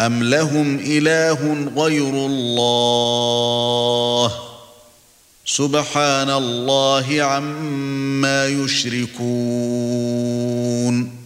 أَمْ لَهُمْ إِلَٰهٌ غَيْرُ اللَّهِ سُبْحَانَ اللَّهِ عَمَّا يُشْرِكُونَ